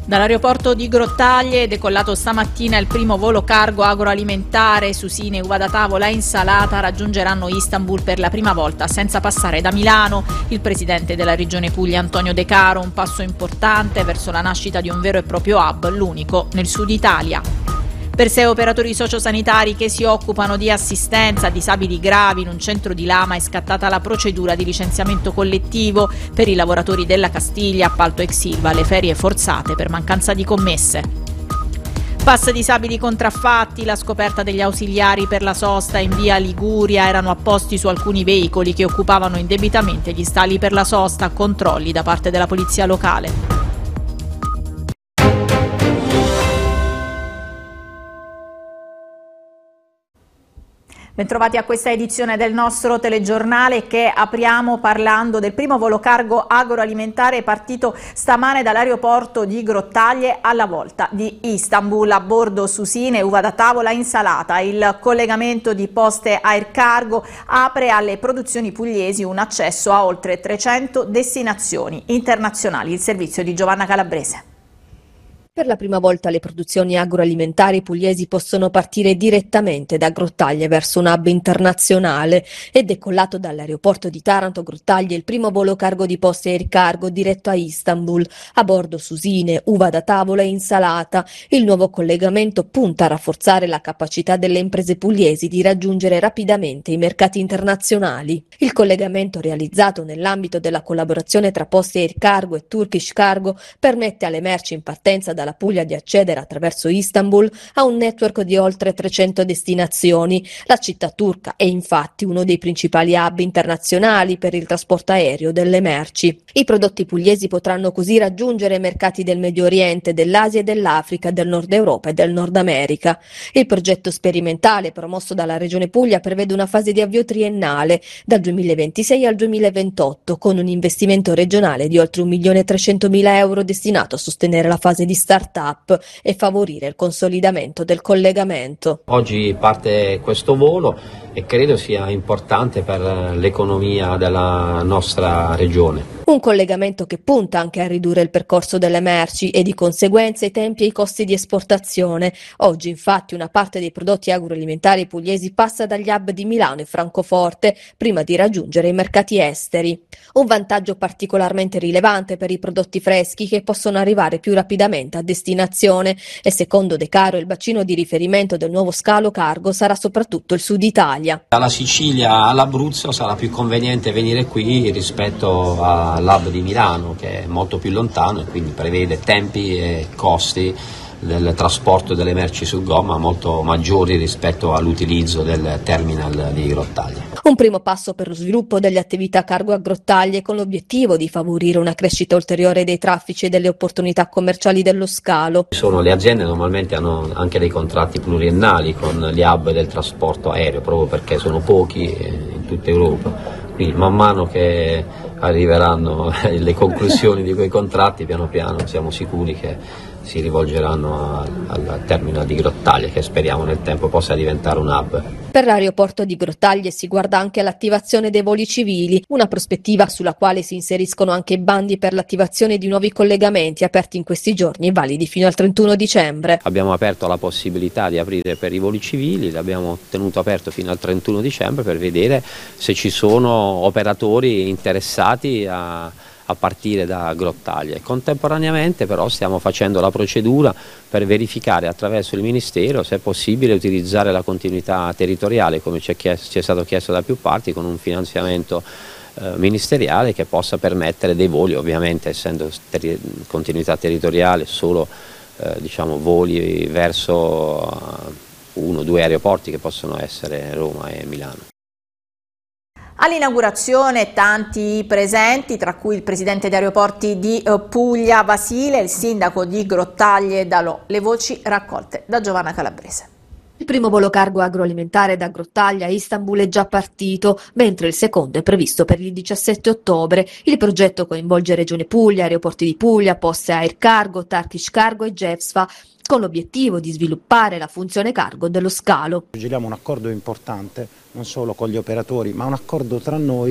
Dall'aeroporto di Grottaglie è decollato stamattina il primo volo cargo agroalimentare. Susine, uva da tavola e insalata raggiungeranno Istanbul per la prima volta senza passare da Milano. Il presidente della regione Puglia Antonio De Caro, un passo importante verso la nascita di un vero e proprio hub, l'unico nel sud Italia. Per 6 operatori sociosanitari che si occupano di assistenza a disabili gravi in un centro di Lama è scattata la procedura di licenziamento collettivo. Per i lavoratori della Castiglia, appalto ex Ilva, le ferie forzate per mancanza di commesse. Pass disabili contraffatti, la scoperta degli ausiliari per la sosta in via Liguria erano apposti su alcuni veicoli che occupavano indebitamente gli stalli per la sosta, controlli da parte della polizia locale. Bentrovati a questa edizione del nostro telegiornale che apriamo parlando del primo volo cargo agroalimentare partito stamane dall'aeroporto di Grottaglie alla volta di Istanbul. A bordo Susine, uva da tavola, insalata. Il collegamento di Poste Air Cargo apre alle produzioni pugliesi un accesso a oltre 300 destinazioni internazionali. Il servizio di Giovanna Calabrese. Per la prima volta le produzioni agroalimentari pugliesi possono partire direttamente da Grottaglie verso un hub internazionale. È decollato dall'aeroporto di Taranto Grottaglie il primo volo cargo di Poste Air Cargo diretto a Istanbul. A bordo Susine, uva da tavola e insalata. Il nuovo collegamento punta a rafforzare la capacità delle imprese pugliesi di raggiungere rapidamente i mercati internazionali. Il collegamento realizzato nell'ambito della collaborazione tra Poste Air Cargo e Turkish Cargo permette alle merci in partenza dalla Puglia di accedere attraverso Istanbul a un network di oltre 300 destinazioni. La città turca è infatti uno dei principali hub internazionali per il trasporto aereo delle merci. I prodotti pugliesi potranno così raggiungere mercati del Medio Oriente, dell'Asia e dell'Africa, del Nord Europa e del Nord America. Il progetto sperimentale promosso dalla Regione Puglia prevede una fase di avvio triennale dal 2026 al 2028 con un investimento regionale di oltre 1.300.000 euro destinato a sostenere la fase di start-up e favorire il consolidamento del collegamento. Oggi parte questo volo e credo sia importante per l'economia della nostra regione. Un collegamento che punta anche a ridurre il percorso delle merci e di conseguenza i tempi e i costi di esportazione. Oggi infatti una parte dei prodotti agroalimentari pugliesi passa dagli hub di Milano e Francoforte prima di raggiungere i mercati esteri. Un vantaggio particolarmente rilevante per i prodotti freschi che possono arrivare più rapidamente a destinazione e secondo De Caro il bacino di riferimento del nuovo scalo cargo sarà soprattutto il sud Italia. Dalla Sicilia all'Abruzzo sarà più conveniente venire qui rispetto all'hub di Milano che è molto più lontano e quindi prevede tempi e costi del trasporto delle merci su gomma molto maggiori rispetto all'utilizzo del terminal di Grottaglie. Un primo passo per lo sviluppo delle attività cargo a Grottaglie con l'obiettivo di favorire una crescita ulteriore dei traffici e delle opportunità commerciali dello scalo. Le aziende normalmente hanno anche dei contratti pluriennali con gli hub del trasporto aereo proprio perché sono pochi in tutta Europa, quindi man mano che arriveranno le conclusioni di quei contratti piano piano siamo sicuri che si rivolgeranno al terminal di Grottaglie che speriamo nel tempo possa diventare un hub. Per l'aeroporto di Grottaglie si guarda anche all'attivazione dei voli civili, una prospettiva sulla quale si inseriscono anche i bandi per l'attivazione di nuovi collegamenti aperti in questi giorni e validi fino al 31 dicembre. Abbiamo aperto la possibilità di aprire per i voli civili, l'abbiamo tenuto aperto fino al 31 dicembre per vedere se ci sono operatori interessati a partire da Grottaglie. Contemporaneamente però stiamo facendo la procedura per verificare attraverso il Ministero se è possibile utilizzare la continuità territoriale come ci è stato chiesto da più parti con un finanziamento ministeriale che possa permettere dei voli, ovviamente essendo continuità territoriale solo voli verso 1 o 2 aeroporti che possono essere Roma e Milano. All'inaugurazione tanti presenti, tra cui il presidente di Aeroporti di Puglia Basile, il sindaco di Grottaglie Dalò. Le voci raccolte da Giovanna Calabrese. Il primo volo cargo agroalimentare da Grottaglie a Istanbul è già partito, mentre il secondo è previsto per il 17 ottobre. Il progetto coinvolge Regione Puglia, Aeroporti di Puglia, Poste Air Cargo, Turkish Cargo e Gefsfa, con l'obiettivo di sviluppare la funzione cargo dello scalo. Giriamo un accordo importante non solo con gli operatori, ma un accordo tra noi